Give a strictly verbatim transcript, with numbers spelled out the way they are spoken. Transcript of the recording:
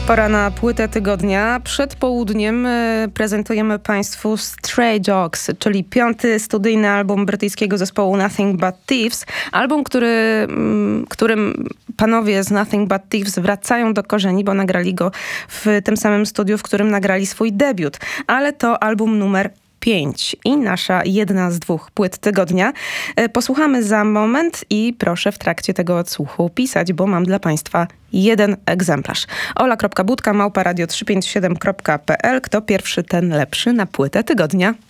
Pora na płytę tygodnia. Przed południem prezentujemy Państwu Stray Dogs, czyli piąty studyjny album brytyjskiego zespołu Nothing But Thieves. Album, który, którym panowie z Nothing But Thieves wracają do korzeni, bo nagrali go w tym samym studiu, w którym nagrali swój debiut. Ale to album numer pięć i nasza jedna z dwóch płyt tygodnia. Posłuchamy za moment i proszę w trakcie tego odsłuchu pisać, bo mam dla Państwa jeden egzemplarz. ola kropka budka małpa radio trzysta pięćdziesiąt siedem kropka p l. Kto pierwszy, ten lepszy na płytę tygodnia.